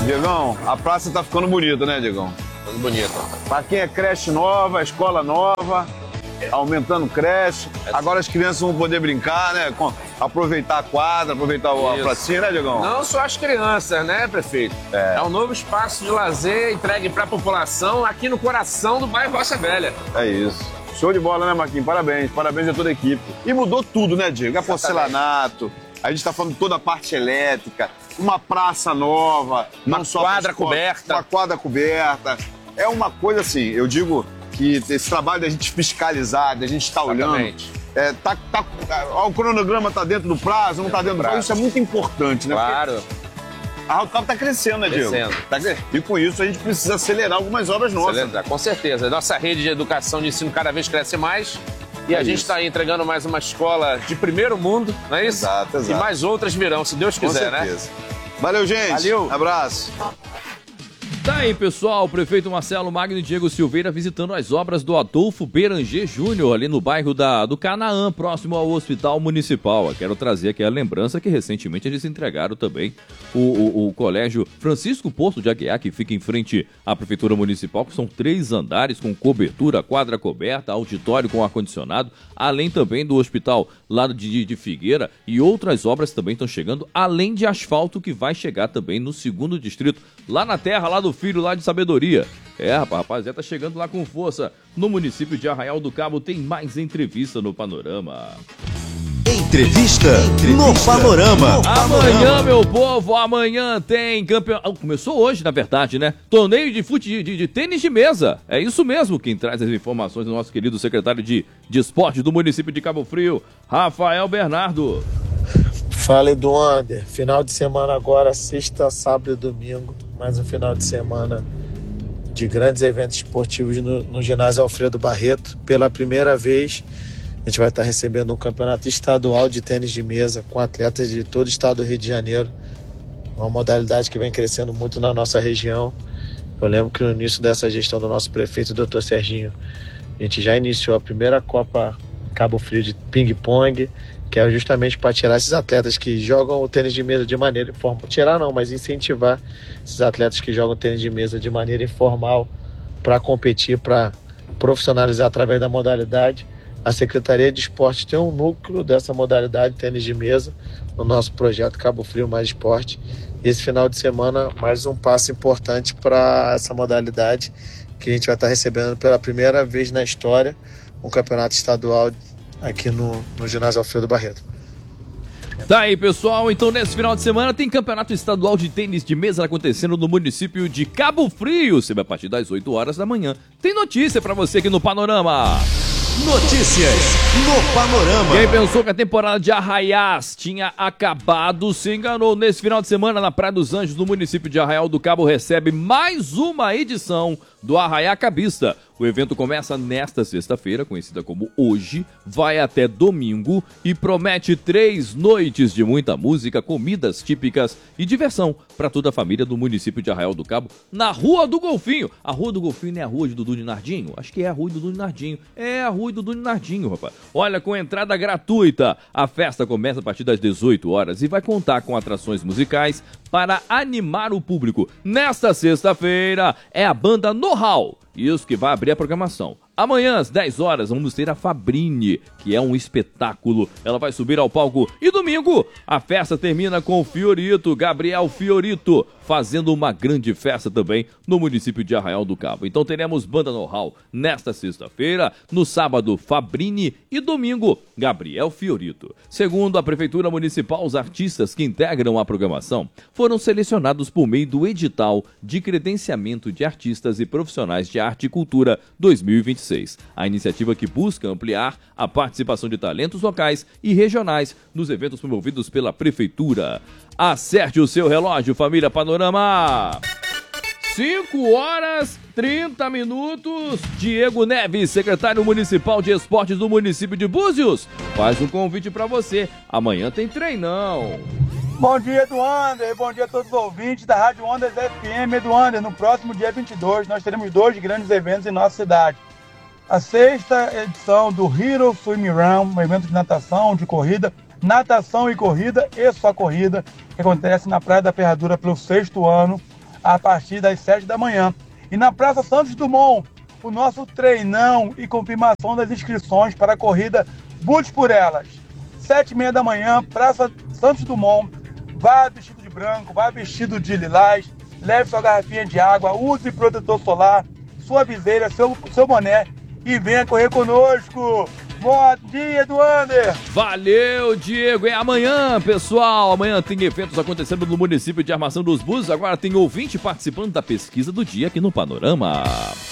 Diegão, a praça tá ficando bonita, né, Diegão? Ficando bonita. Pra quem é creche nova, escola nova, aumentando creche. Agora as crianças vão poder brincar, né? Aproveitar a quadra, aproveitar a pracinha, né, Diegão? Não só as crianças, né, prefeito? É um novo espaço de lazer entregue pra população aqui no coração do bairro Rocha Velha. É isso. Show de bola, né, Marquinhos? Parabéns. Parabéns a toda a equipe. E mudou tudo, né, Diego? É porcelanato, a gente tá falando de toda a parte elétrica, uma praça nova, uma quadra coberta. Uma quadra coberta. É uma coisa assim, eu digo que esse trabalho da gente fiscalizar, da gente estar olhando. O cronograma tá dentro do prazo, não tá dentro do prazo. Isso é muito importante, né? Claro. Porque a Arraial do Cabo tá crescendo, né, Diego? E com isso a gente precisa acelerar algumas obras nossas. Com certeza. Nossa rede de educação de ensino cada vez cresce mais. E a gente está aí entregando mais uma escola de primeiro mundo, não é isso? Exato. E mais outras virão, se Deus quiser, né? Valeu, gente. Valeu. Abraço. Tá aí, pessoal, o prefeito Marcelo Magno e Diego Silveira visitando as obras do Adolfo Beranger Júnior, ali no bairro do Canaã, próximo ao Hospital Municipal. Eu quero trazer aqui a lembrança que recentemente eles entregaram também o Colégio Francisco Porto de Aguiar, que fica em frente à Prefeitura Municipal, que são 3 andares com cobertura, quadra coberta, auditório com ar-condicionado, além também do hospital lá de Figueira, e outras obras também estão chegando, além de asfalto que vai chegar também no 2º distrito, lá na terra, lá do Filho, lá de Sabedoria. Rapaziada, tá chegando lá com força. No município de Arraial do Cabo tem mais entrevista no Panorama. Entrevista no Panorama. Amanhã, meu povo, amanhã tem campeonato. Começou hoje, na verdade, né? Torneio de tênis de mesa. É isso mesmo. Quem traz as informações é o nosso querido secretário de esporte do município de Cabo Frio, Rafael Bernardo. Fala, Eduander. Final de semana agora, sexta, sábado e domingo. Mais um final de semana de grandes eventos esportivos no ginásio Alfredo Barreto. Pela primeira vez, a gente vai estar recebendo um campeonato estadual de tênis de mesa com atletas de todo o estado do Rio de Janeiro. Uma modalidade que vem crescendo muito na nossa região. Eu lembro que no início dessa gestão do nosso prefeito, Dr. Serginho, a gente já iniciou a primeira Copa Cabo Frio de ping-pong, que é justamente para tirar esses atletas que jogam o tênis de mesa de maneira informal. Tirar não, mas incentivar esses atletas que jogam tênis de mesa de maneira informal para competir, para profissionalizar através da modalidade. A Secretaria de Esporte tem um núcleo dessa modalidade, tênis de mesa, no nosso projeto Cabo Frio Mais Esporte. Esse final de semana, mais um passo importante para essa modalidade, que a gente vai estar recebendo pela primeira vez na história um campeonato estadual aqui no ginásio Alfredo Barreto. Tá aí, pessoal, então nesse final de semana tem campeonato estadual de tênis de mesa acontecendo no município de Cabo Frio, sempre a partir das 8 horas da manhã. Tem notícia pra você aqui no Panorama. Notícias no Panorama. Quem pensou que a temporada de Arraiás tinha acabado se enganou. Nesse final de semana, na Praia dos Anjos, no município de Arraial do Cabo, recebe mais uma edição do Arraiá Cabista. O evento começa nesta sexta-feira, conhecida como Hoje, vai até domingo e promete 3 noites de muita música, comidas típicas e diversão para toda a família do município de Arraial do Cabo, na Rua do Golfinho. A Rua do Golfinho não é a Rua de Dudu de Nardinho? Acho que é a Rua de Dudu de Nardinho. É a Rua de Dudu de Nardinho, rapaz. Olha, com entrada gratuita. A festa começa a partir das 18 horas e vai contar com atrações musicais para animar o público. Nesta sexta-feira é a banda Know-How, isso que vai abrir a programação. Amanhã, às 10 horas, vamos ter a Fabrini, que é um espetáculo. Ela vai subir ao palco. E domingo, a festa termina com o Fiorito, Gabriel Fiorito, fazendo uma grande festa também no município de Arraial do Cabo. Então teremos Banda Know-How nesta sexta-feira, no sábado, Fabrini e domingo, Gabriel Fiorito. Segundo a Prefeitura Municipal, os artistas que integram a programação foram selecionados por meio do edital de credenciamento de artistas e profissionais de arte e cultura 2026. A iniciativa que busca ampliar a participação de talentos locais e regionais nos eventos promovidos pela Prefeitura. Acerte o seu relógio, família Panorama! 5h30. Diego Neves, secretário municipal de esportes do município de Búzios, faz um convite para você. Amanhã tem treinão. Bom dia, Eduander. Bom dia a todos os ouvintes da Rádio Ondas FM. Eduander, no próximo dia 22, nós teremos 2 grandes eventos em nossa cidade. A 6ª edição do Hero Swim Run, um evento de natação, de corrida, natação e corrida, e só corrida, que acontece na Praia da Ferradura pelo 6º ano. a partir das 7 da manhã. E na Praça Santos Dumont, o nosso treinão e confirmação das inscrições para a corrida Busque por Elas. 7h30 da manhã, Praça Santos Dumont. Vá vestido de branco, vá vestido de lilás, leve sua garrafinha de água, use protetor solar, sua viseira, seu boné e venha correr conosco. Bom dia, Eduander! Valeu, Diego! É amanhã, pessoal! Amanhã tem eventos acontecendo no município de Armação dos Búzios. Agora tem ouvinte participando da pesquisa do dia aqui no Panorama.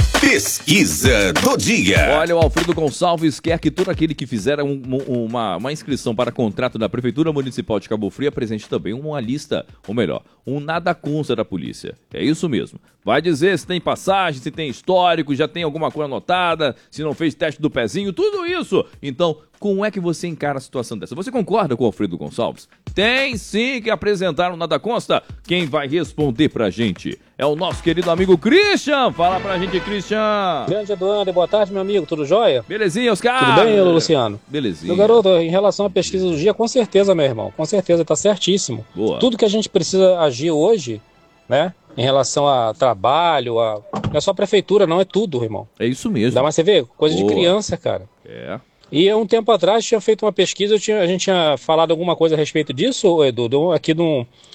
Pesquisa do dia. Olha, o Alfredo Gonçalves quer que todo aquele que fizer uma inscrição para contrato da Prefeitura Municipal de Cabo Frio apresente também uma lista, ou melhor, um nada consta da polícia. É isso mesmo. Vai dizer se tem passagem, se tem histórico, já tem alguma coisa anotada, se não fez teste do pezinho, tudo isso. Então, como é que você encara a situação dessa? Você concorda com o Alfredo Gonçalves? Tem sim que apresentar um nada consta. Quem vai responder pra gente é o nosso querido amigo Christian. Fala pra gente, Christian. Grande Eduardo, boa tarde, meu amigo, tudo jóia? Belezinha, Oscar? Tudo bem, Luciano? Belezinha. Meu garoto, em relação à pesquisa do dia, com certeza, meu irmão, com certeza, tá certíssimo. Boa. Tudo que a gente precisa agir hoje, né, em relação a trabalho, não é só a prefeitura, não, é tudo, irmão. É isso mesmo. Dá mais você ver, coisa Boa. de criança, cara. É. E há um tempo atrás tinha feito uma pesquisa, a gente tinha falado alguma coisa a respeito disso, Edu, aqui de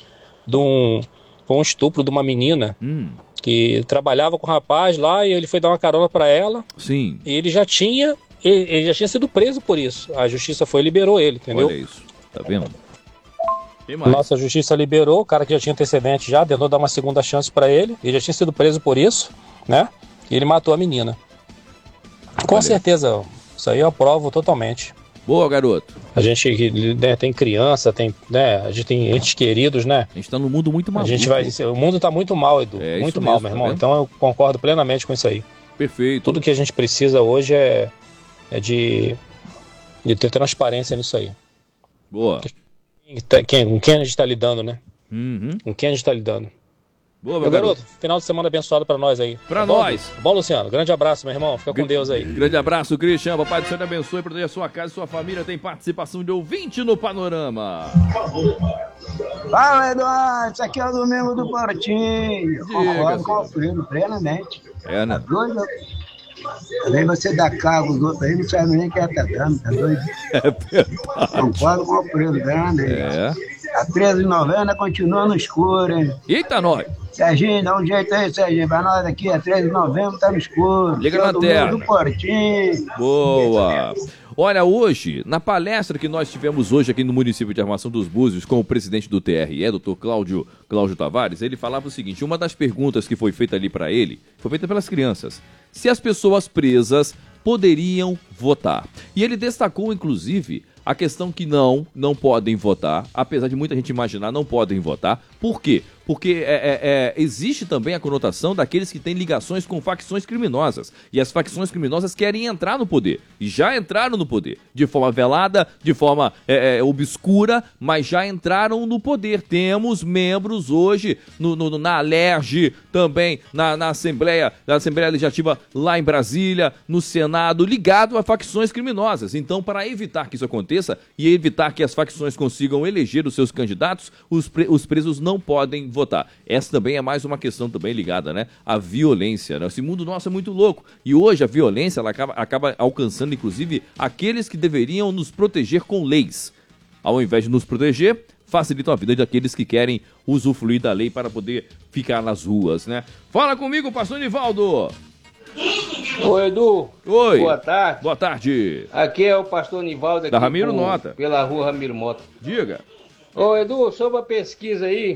um estupro de uma menina que trabalhava com um rapaz lá e ele foi dar uma carona para ela. Sim. E ele já tinha sido preso por isso. A justiça foi e liberou ele, entendeu? Olha isso, tá vendo? Quem mais? Nossa justiça liberou o cara que já tinha antecedente já, tentou dar uma segunda chance para ele. Ele já tinha sido preso por isso, né? E ele matou a menina. Com certeza, isso aí eu aprovo totalmente. Boa, garoto. A gente, né, tem criança, a gente tem entes queridos, né? A gente tá num mundo muito maluco. O mundo tá muito mal, Edu. Muito mal, meu irmão. Então eu concordo plenamente com isso aí. Perfeito. Tudo que a gente precisa hoje é de ter transparência nisso aí. Boa. Com quem a gente está lidando, né? Uhum. Com quem a gente está lidando. Boa, meu garoto. Final de semana abençoado para nós aí. Pra nós. Bom, Luciano. Grande abraço, meu irmão. Fica com Deus aí. Grande abraço, Cristian. Papai do Senhor te abençoe, proteja a sua casa e sua família. Tem participação de ouvinte no Panorama. Fala, Eduardo. Isso aqui é o Domingo do Portinho. Concordo com o Alfredo, plenamente. É, né? Tá doido? Também você dá cargo os outros aí, não sabe nem quem tá dando, tá doido? É verdade. Concordo com o Alfredo, grande. É. A 13,90 continua no escuro, hein? Eita, nós. Serginho, dá um jeito aí, Serginho. Pra nós aqui, a 13 de novembro tá no escuro. Liga na terra. Do Portinho. Boa. Olha, hoje, na palestra que nós tivemos hoje aqui no município de Armação dos Búzios com o presidente do TRE, doutor Cláudio Tavares, ele falava o seguinte, uma das perguntas que foi feita ali para ele, foi feita pelas crianças, se as pessoas presas poderiam votar. E ele destacou, inclusive, a questão que não podem votar, apesar de muita gente imaginar, não podem votar. Por quê? Porque existe também a conotação daqueles que têm ligações com facções criminosas. E as facções criminosas querem entrar no poder. E já entraram no poder. De forma velada, de forma obscura, mas já entraram no poder. Temos membros hoje na Alerj, também na Assembleia Legislativa lá em Brasília, no Senado, ligado a facções criminosas. Então, para evitar que isso aconteça e evitar que as facções consigam eleger os seus candidatos, os presos não podem votar. Essa também é mais uma questão também ligada, né, à violência, né? Esse mundo nosso é muito louco e hoje a violência ela acaba alcançando inclusive aqueles que deveriam nos proteger com leis. Ao invés de nos proteger, facilitam a vida daqueles que querem usufruir da lei para poder ficar nas ruas, né? Fala comigo, pastor Nivaldo. Oi, Edu. Oi. Boa tarde. Boa tarde. Aqui é o pastor Nivaldo aqui da Ramiro Mota. Pela rua Ramiro Mota. Diga. Ô, Edu, sobre a pesquisa aí,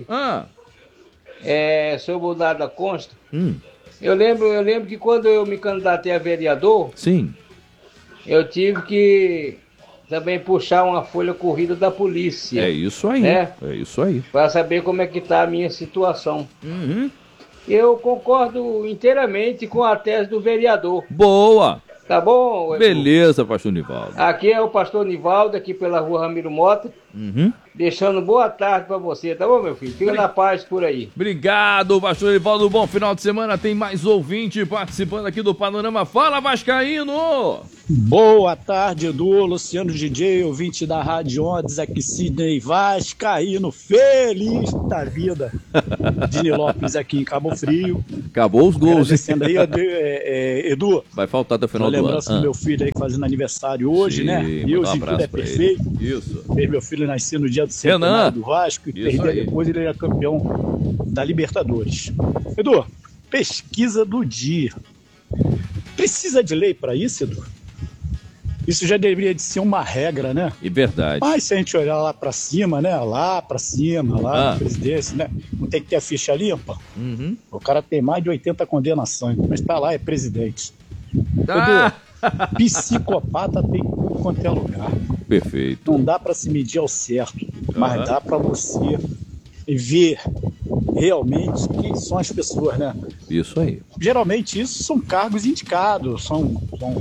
sobre o nada consta, eu lembro que quando eu me candidatei a vereador, sim, eu tive que também puxar uma folha corrida da polícia. É isso aí, né? É isso aí. Para saber como é que tá a minha situação. Uhum. Eu concordo inteiramente com a tese do vereador. Boa! Tá bom, Edu? Beleza, pastor Nivaldo. Aqui é o pastor Nivaldo, aqui pela rua Ramiro Mota. Uhum. deixando boa tarde pra você, tá bom, meu filho? Fica na paz por aí. Obrigado, pastor Edivaldo. Bom final de semana. Tem mais ouvinte participando aqui do Panorama. Fala, Vascaíno! Boa tarde, Edu, Luciano DJ, ouvinte da Rádio Ondas, aqui Sidney Vascaíno, feliz da vida. Dini Lopes aqui em Cabo Frio. Acabou os gols. Agradecendo aí, Edu. Vai faltar até o final do ano. Lembrança do meu filho aí fazendo aniversário hoje, né? Deus e tudo é perfeito. Isso. Meu filho nasceu no dia do centenário do Vasco e perdeu depois, ele era campeão da Libertadores. Edu, pesquisa do dia. Precisa de lei para isso, Edu? Isso já deveria de ser uma regra, né? É verdade. Mas se a gente olhar lá pra cima, né? Lá pra cima, lá na presidência, né? Não tem que ter a ficha limpa? Uhum. O cara tem mais de 80 condenações, mas tá lá, é presidente. Edu, psicopata tem tudo quanto é lugar. Perfeito. Não dá pra se medir ao certo, mas dá pra você ver realmente quem são as pessoas, né? Isso aí. Geralmente isso são cargos indicados, são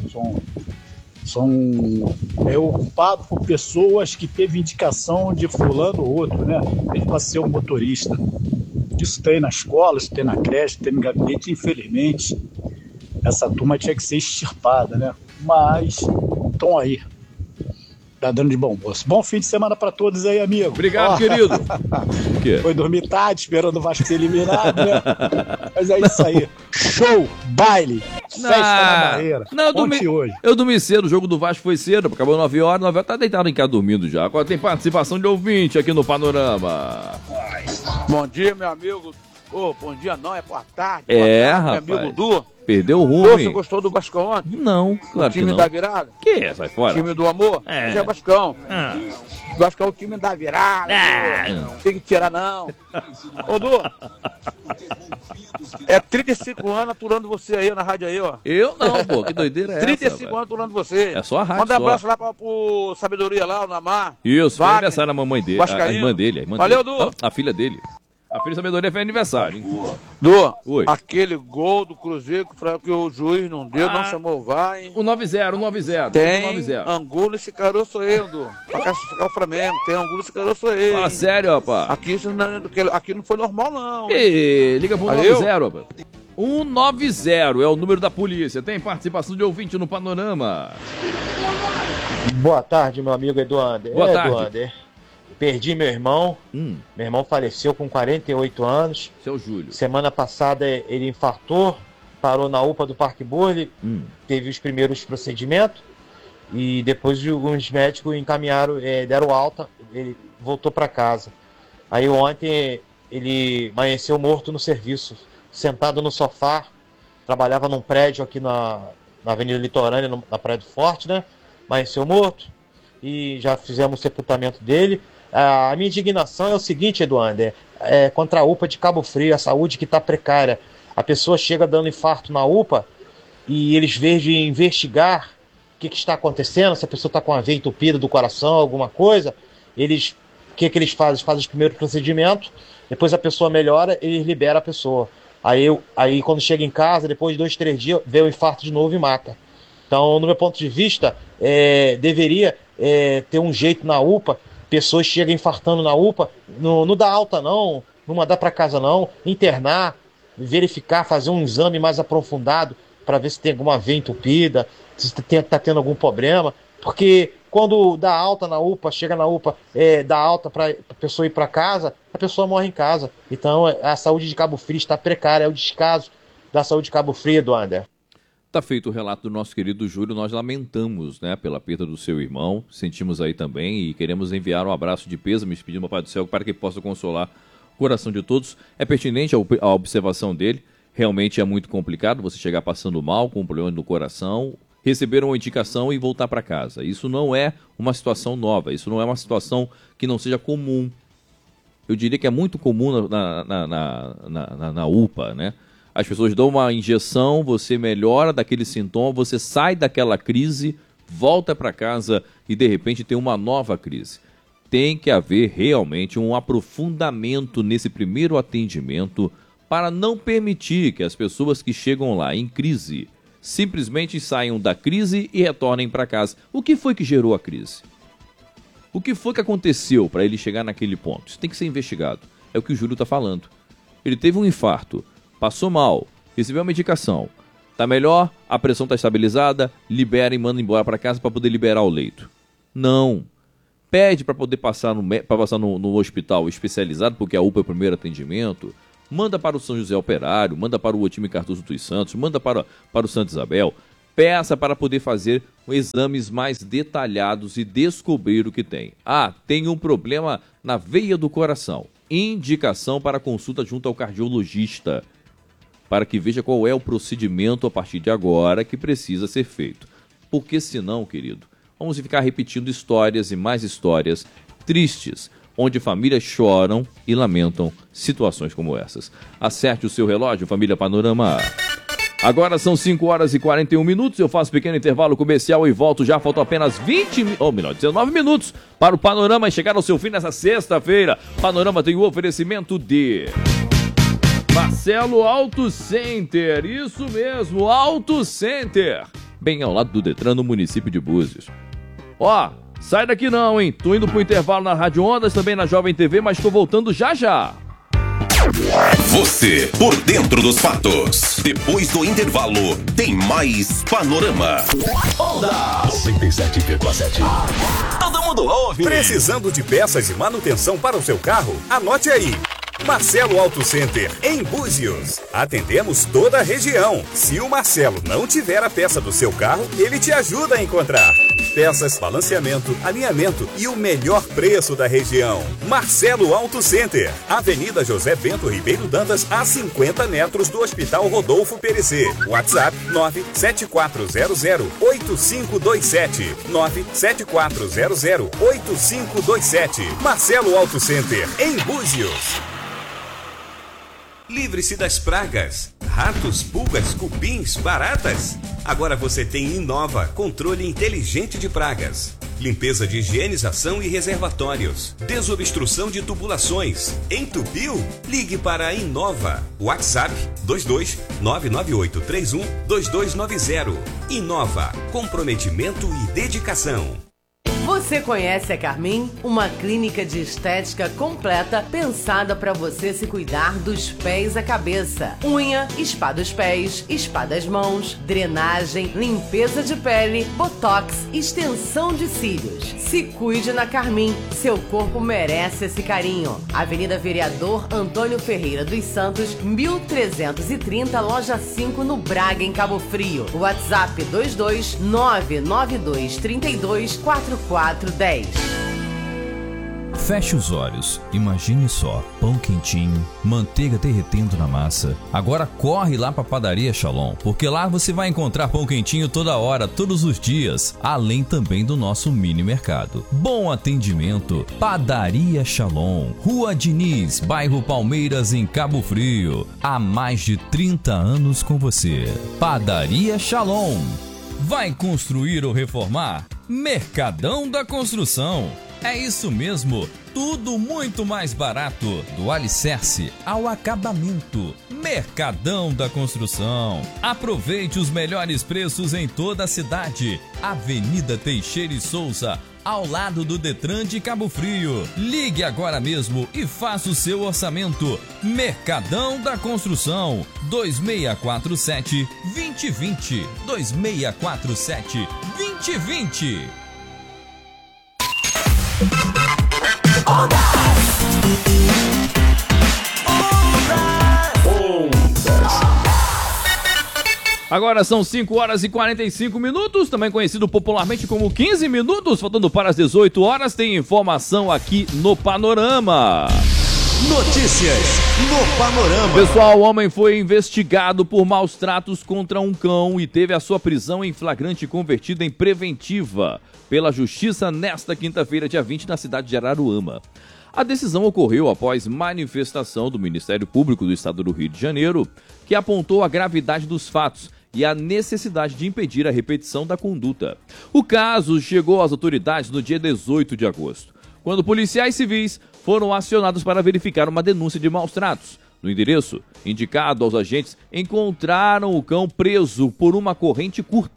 ocupado por pessoas que teve indicação de fulano ou outro, né? Para ser um motorista. Isso tem na escola, isso tem na creche, tem no gabinete. Infelizmente, essa turma tinha que ser extirpada, né? Mas estão aí. Tá dando de bom moço. Bom fim de semana para todos aí, amigo. Obrigado, querido. O quê? Foi dormir tarde, esperando o Vasco ser eliminado, né? Mas é isso aí. Show, baile, festa na barreira. Não, eu dormi cedo, o jogo do Vasco foi cedo, acabou 9 horas, 9 horas, tá deitado em casa dormindo já. Agora tem participação de ouvinte aqui no Panorama. Bom dia, meu amigo. Bom dia não, é boa tarde. Rapaz. Meu amigo Du. Perdeu o rumo, Você gostou do Vasco ontem? Não, claro que não. O time da virada? Que? Sai fora. O time do amor? Você é Vascão. Vasco é o time da virada. Não tem que tirar, não. Ô, Du, é 35 anos aturando você aí na rádio aí, ó. Eu não, pô, que doideira é 35 essa? anos aturando você. É só a rádio. Manda um abraço lá pro Sabedoria lá, o Namar. Isso, foi aniversário da mamãe dele. A irmã dele. Valeu, Du. A filha dele. A filha da Sabedoria fez aniversário, hein? Du, Oi. aquele gol do Cruzeiro que o juiz não deu, não chamou o VAR, hein? O 9-0. Tem 9-0. Angulo e esse caroço sou eu, Du. Pra classificar o Flamengo. Tem Angulo e esse caroço sou eu. Fala sério, rapaz. Aqui não foi normal, não. Liga pro 190, rapaz. 190 é o número da polícia. Tem participação de ouvinte no Panorama. Boa tarde, meu amigo Eduardo. Boa tarde. Eduardo. Perdi meu irmão. Meu irmão faleceu com 48 anos. Seu Júlio. Semana passada ele infartou, parou na UPA do Parque Burle, teve os primeiros procedimentos e depois os médicos encaminharam, deram alta, ele voltou para casa. Aí ontem ele amanheceu morto no serviço, sentado no sofá, trabalhava num prédio aqui na Avenida Litorânea, na Praia do Forte, né? Amanheceu morto e já fizemos o sepultamento dele. A minha indignação é o seguinte, Eduardo, contra a UPA de Cabo Frio, a saúde que está precária. A pessoa chega dando infarto na UPA e eles, vêm de investigar o que está acontecendo, se a pessoa está com a veia entupida do coração, alguma coisa, o que eles fazem? Fazem os primeiros procedimentos, depois a pessoa melhora, eles liberam a pessoa. Aí quando chega em casa, depois de 2, 3 dias, vê o infarto de novo e mata. Então, no meu ponto de vista, deveria ter um jeito na UPA. Pessoas chegam infartando na UPA, não dá alta não mandar para casa não, internar, verificar, fazer um exame mais aprofundado para ver se tem alguma veia entupida, se está tendo algum problema, porque quando dá alta na UPA, chega na UPA, dá alta para a pessoa ir para casa, a pessoa morre em casa. Então a saúde de Cabo Frio está precária, é o descaso da saúde de Cabo Frio, Eduardo. Tá feito o relato do nosso querido Júlio, nós lamentamos, né, pela perda do seu irmão, sentimos aí também e queremos enviar um abraço de pêsames, pedindo ao Pai do Céu para que possa consolar o coração de todos. É pertinente a observação dele, realmente é muito complicado você chegar passando mal, com um problema no coração, receber uma indicação e voltar para casa. Isso não é uma situação nova, isso não é uma situação que não seja comum. Eu diria que é muito comum na UPA, né? As pessoas dão uma injeção, você melhora daquele sintoma, você sai daquela crise, volta para casa e de repente tem uma nova crise. Tem que haver realmente um aprofundamento nesse primeiro atendimento para não permitir que as pessoas que chegam lá em crise simplesmente saiam da crise e retornem para casa. O que foi que gerou a crise? O que foi que aconteceu para ele chegar naquele ponto? Isso tem que ser investigado. É o que o Júlio está falando. Ele teve um infarto, passou mal, recebeu a medicação. Tá melhor, a pressão está estabilizada, libera e manda embora para casa para poder liberar o leito. Não. Pede para poder passar no hospital especializado, porque a UPA é o primeiro atendimento. Manda para o São José Operário, manda para o Otime Cardoso dos Santos, manda para o Santa Isabel. Peça para poder fazer exames mais detalhados e descobrir o que tem. Ah, tem um problema na veia do coração. Indicação para consulta junto ao cardiologista, para que veja qual é o procedimento a partir de agora que precisa ser feito. Porque senão, querido, vamos ficar repetindo histórias e mais histórias tristes, onde famílias choram e lamentam situações como essas. Acerte o seu relógio, família Panorama. Agora são 5 horas e 41 minutos, eu faço um pequeno intervalo comercial e volto já, faltam apenas 19 minutos para o Panorama chegar ao seu fim nessa sexta-feira. Panorama tem o oferecimento de Marcelo Auto Center, isso mesmo, Auto Center, bem ao lado do Detran no município de Búzios. Ó, sai daqui não, hein, tô indo pro intervalo na Rádio Ondas, também na Jovem TV, mas tô voltando já já. Você por dentro dos fatos. Depois do intervalo, tem mais Panorama. Onda 97,7. Todo mundo ouve. Precisando de peças de manutenção para o seu carro? Anote aí. Marcelo Auto Center, em Búzios. Atendemos toda a região. Se o Marcelo não tiver a peça do seu carro, ele te ajuda a encontrar. Peças, balanceamento, alinhamento e o melhor preço da região. Marcelo Auto Center, Avenida José Bento Ribeiro Dantas, a 50 metros do Hospital Rodolfo Perecê. WhatsApp 974008527. 974008527. Marcelo Auto Center, em Búzios. Livre-se das pragas, ratos, pulgas, cupins, baratas. Agora você tem Inova, controle inteligente de pragas. Limpeza de higienização e reservatórios. Desobstrução de tubulações. Entupiu? Ligue para a Inova. WhatsApp 22998312290. Inova, comprometimento e dedicação. Você conhece a Carmin? Uma clínica de estética completa pensada para você se cuidar dos pés à cabeça. Unha, spa dos pés, spa das mãos, drenagem, limpeza de pele, botox, extensão de cílios. Se cuide na Carmin, seu corpo merece esse carinho. Avenida Vereador Antônio Ferreira dos Santos, 1330, loja 5, no Braga, em Cabo Frio. WhatsApp 22992324410. Feche os olhos, imagine só, pão quentinho, manteiga derretendo na massa. Agora corre lá para a Padaria Shalom, porque lá você vai encontrar pão quentinho toda hora, todos os dias, além também do nosso mini mercado. Bom atendimento, Padaria Shalom, Rua Diniz, bairro Palmeiras, em Cabo Frio. Há mais de 30 anos com você. Padaria Shalom. Vai construir ou reformar? Mercadão da Construção. É isso mesmo, tudo muito mais barato, do alicerce ao acabamento. Mercadão da Construção. Aproveite os melhores preços em toda a cidade. Avenida Teixeira e Souza, ao lado do Detran de Cabo Frio. Ligue agora mesmo e faça o seu orçamento. Mercadão da Construção, 2647-2020. 2647-2020. Agora são 5 horas e 45 minutos, também conhecido popularmente como 15 minutos, faltando para as 18 horas, tem informação aqui no Panorama. Notícias no Panorama. Pessoal, o homem foi investigado por maus tratos contra um cão e teve a sua prisão em flagrante convertida em preventiva pela Justiça nesta quinta-feira, dia 20, na cidade de Araruama. A decisão ocorreu após manifestação do Ministério Público do Estado do Rio de Janeiro, que apontou a gravidade dos fatos e a necessidade de impedir a repetição da conduta. O caso chegou às autoridades no dia 18 de agosto, quando policiais civis foram acionados para verificar uma denúncia de maus tratos. No endereço indicado aos agentes, encontraram o cão preso por uma corrente curta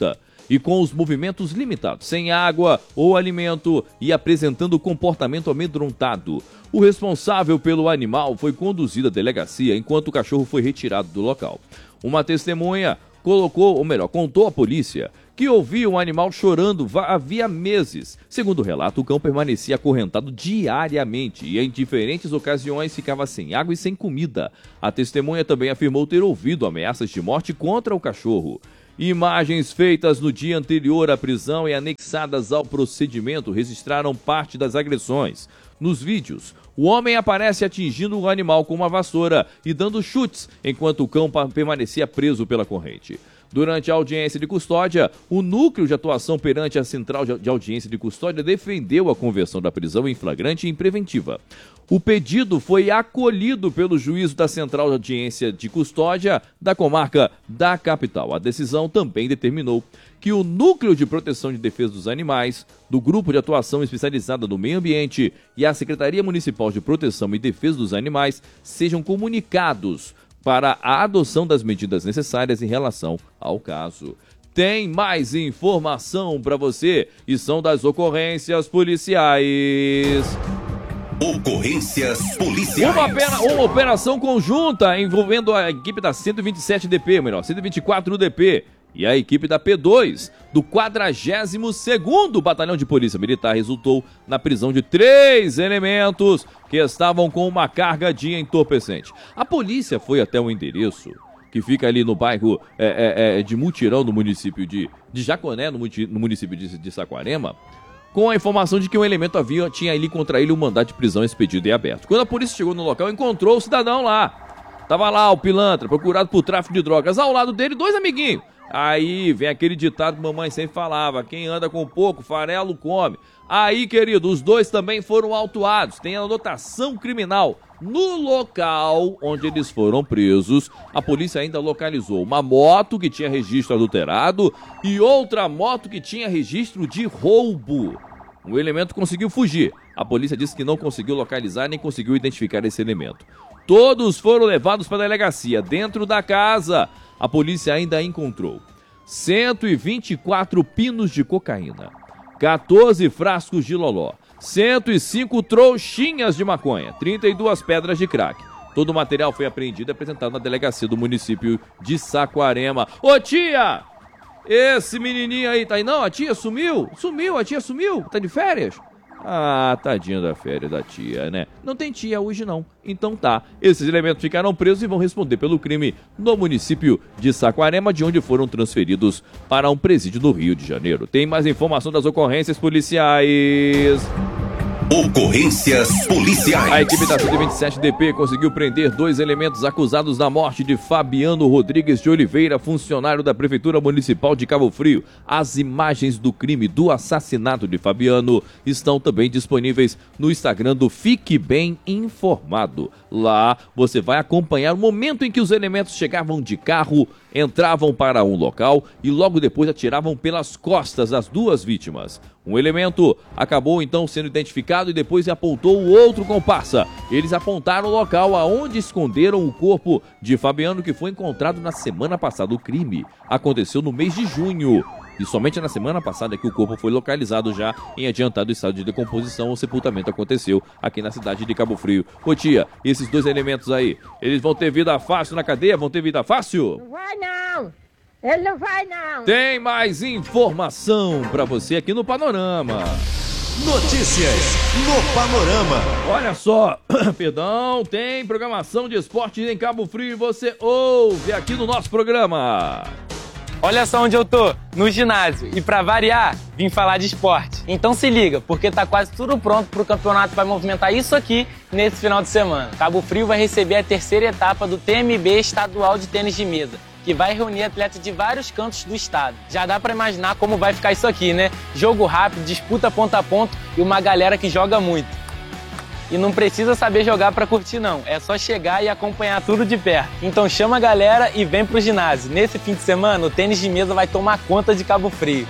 e com os movimentos limitados, sem água ou alimento e apresentando comportamento amedrontado. O responsável pelo animal foi conduzido à delegacia enquanto o cachorro foi retirado do local. Uma testemunha contou à polícia que ouvia o animal chorando havia meses. Segundo o relato, o cão permanecia acorrentado diariamente e em diferentes ocasiões ficava sem água e sem comida. A testemunha também afirmou ter ouvido ameaças de morte contra o cachorro. Imagens feitas no dia anterior à prisão e anexadas ao procedimento registraram parte das agressões. Nos vídeos, o homem aparece atingindo o animal com uma vassoura e dando chutes, enquanto o cão permanecia preso pela corrente. Durante a audiência de custódia, o Núcleo de Atuação perante a Central de Audiência de Custódia defendeu a conversão da prisão em flagrante e em preventiva. O pedido foi acolhido pelo juízo da Central de Audiência de Custódia da comarca da capital. A decisão também determinou que o Núcleo de Proteção e Defesa dos Animais, do Grupo de Atuação Especializada no Meio Ambiente e a Secretaria Municipal de Proteção e Defesa dos Animais sejam comunicados para a adoção das medidas necessárias em relação ao caso. Tem mais informação para você e são das ocorrências policiais. Ocorrências policiais. Uma operação conjunta envolvendo a equipe da 124 UDP e a equipe da P2 do 42º Batalhão de Polícia Militar resultou na prisão de 3 elementos que estavam com uma carga de entorpecente. A polícia foi até o endereço que fica ali no bairro de Mutirão, no município de Jaconé, no município de Saquarema, com a informação de que um elemento tinha ali contra ele um mandado de prisão expedido e aberto. Quando a polícia chegou no local, encontrou o cidadão lá. Tava lá o pilantra, procurado por tráfico de drogas. Ao lado dele, 2 amiguinhos. Aí vem aquele ditado que mamãe sempre falava: quem anda com pouco, farelo come. Aí, querido, os 2 também foram autuados. Tem anotação criminal. No local onde eles foram presos, a polícia ainda localizou uma moto que tinha registro adulterado e outra moto que tinha registro de roubo. O elemento conseguiu fugir. A polícia disse que não conseguiu localizar nem conseguiu identificar esse elemento. Todos foram levados para a delegacia. Dentro da casa, a polícia ainda encontrou 124 pinos de cocaína, 14 frascos de loló, 105 trouxinhas de maconha, 32 pedras de crack. Todo o material foi apreendido e apresentado na delegacia do município de Saquarema. Ô tia, esse menininho aí tá aí? Não, a tia sumiu? A tia sumiu? Tá de férias? Ah, tadinha da férias da tia, né? Não tem tia hoje não. Então tá, esses elementos ficaram presos e vão responder pelo crime no município de Saquarema, de onde foram transferidos para um presídio no Rio de Janeiro. Tem mais informação das ocorrências policiais. Ocorrências policiais. A equipe da 127DP conseguiu prender 2 elementos acusados da morte de Fabiano Rodrigues de Oliveira, funcionário da Prefeitura Municipal de Cabo Frio. As imagens do crime do assassinato de Fabiano estão também disponíveis no Instagram do Fique Bem Informado. Lá você vai acompanhar o momento em que os elementos chegavam de carro, entravam para um local e logo depois atiravam pelas costas das 2 vítimas. Um elemento acabou então sendo identificado e depois apontou o outro comparsa. Eles apontaram o local aonde esconderam o corpo de Fabiano, que foi encontrado na semana passada. O crime aconteceu no mês de junho. E somente na semana passada que o corpo foi localizado já em adiantado estado de decomposição. O sepultamento aconteceu aqui na cidade de Cabo Frio. Ô tia, esses 2 elementos aí, eles vão ter vida fácil na cadeia? Vão ter vida fácil? Não vai não! Ele não vai não! Tem mais informação pra você aqui no Panorama. Notícias no Panorama. Olha só, perdão, tem programação de esporte em Cabo Frio e você ouve aqui no nosso programa. Olha só onde eu tô, no ginásio. E pra variar, vim falar de esporte. Então se liga, porque tá quase tudo pronto pro campeonato que vai movimentar isso aqui nesse final de semana. Cabo Frio vai receber a 3ª etapa do TMB Estadual de Tênis de Mesa, que vai reunir atletas de vários cantos do estado. Já dá pra imaginar como vai ficar isso aqui, né? Jogo rápido, disputa ponto a ponto e uma galera que joga muito. E não precisa saber jogar pra curtir não, é só chegar e acompanhar tudo de perto. Então chama a galera e vem pro ginásio. Nesse fim de semana, o tênis de mesa vai tomar conta de Cabo Frio.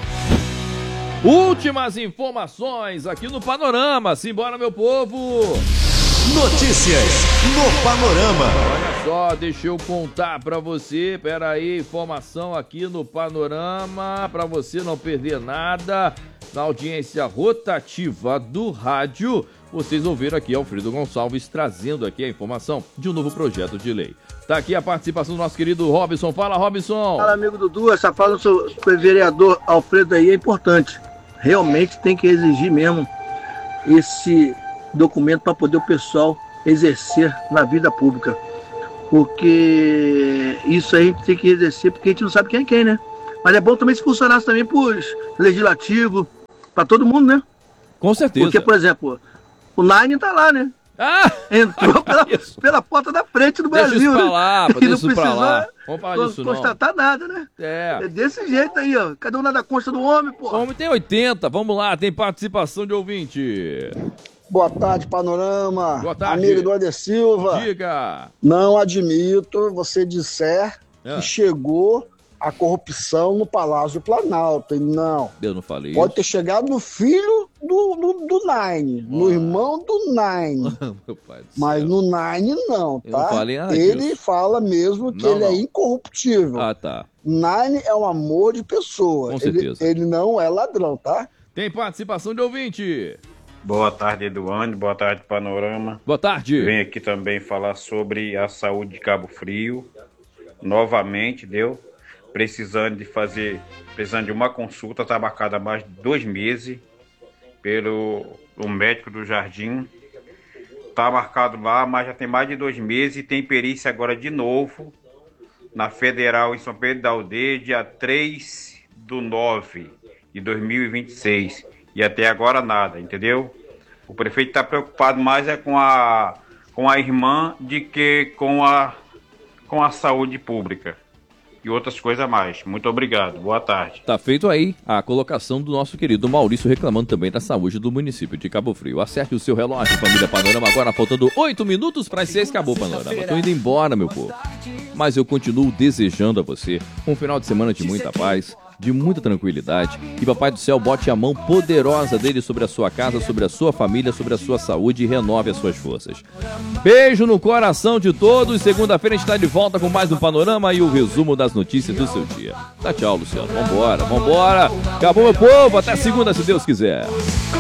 Últimas informações aqui no Panorama. Simbora, meu povo! Notícias no Panorama. Olha só, deixa eu contar pra você. Pera aí, informação aqui no Panorama, pra você não perder nada. Na audiência rotativa do rádio, vocês ouviram aqui Alfredo Gonçalves trazendo aqui a informação de um novo projeto de lei. Tá aqui a participação do nosso querido Robson. Fala, Robson. Fala, amigo Dudu. Essa fala do vereador Alfredo aí é importante. Realmente tem que exigir mesmo esse documento para poder o pessoal exercer na vida pública. Porque isso aí a gente tem que exercer porque a gente não sabe quem é quem, né? Mas é bom também se funcionasse também para os legislativos, para todo mundo, né? Com certeza. Porque, por exemplo, o Nine tá lá, né? Entrou pela porta da frente do Brasil, deixa isso pra né? lá, E não deixa isso pra lá. precisou Vamos falar disso não. constatar nada, né? É desse jeito aí, ó. Cada um nada consta do homem, pô. O homem tem 80, vamos lá, tem participação de ouvinte. Boa tarde, Panorama. Boa tarde. Amigo do Anderson Silva. Diga. Não admito você disser que chegou a corrupção no Palácio do Planalto. Não. Eu não falei Pode ter chegado no filho do Nine, no irmão do Nine. Meu pai do Mas no Nine não, tá? Eu não falei nada Ele disso. fala mesmo que ele é incorruptível. Ah, tá. Nine é um amor de pessoa. Com certeza. Ele não é ladrão, tá? Tem participação de ouvinte. Boa tarde, Eduardo. Boa tarde, Panorama. Boa tarde. Venho aqui também falar sobre a saúde de Cabo Frio. Novamente, precisando de uma consulta, está marcada há mais de 2 meses pelo médico do Jardim. Está marcado lá, mas já tem mais de 2 meses e tem perícia agora de novo na Federal em São Pedro da Aldeia, dia 3/9/2026. E até agora nada, entendeu? O prefeito está preocupado mais com a irmã do que com a saúde pública. E outras coisas a mais. Muito obrigado. Boa tarde. Tá feito aí a colocação do nosso querido Maurício reclamando também da saúde do município de Cabo Frio. Acerte o seu relógio, família Panorama. Agora faltando 8 minutos para as 6, acabou o Panorama. Tô indo embora, meu povo. Mas eu continuo desejando a você um final de semana de muita paz, de muita tranquilidade. Que Papai do Céu bote a mão poderosa dele sobre a sua casa, sobre a sua família, sobre a sua saúde e renove as suas forças. Beijo no coração de todos. Segunda-feira a gente está de volta com mais um Panorama e o resumo das notícias do seu dia. Tá, tchau, Luciano. Vambora. Acabou, meu povo. Até segunda, se Deus quiser.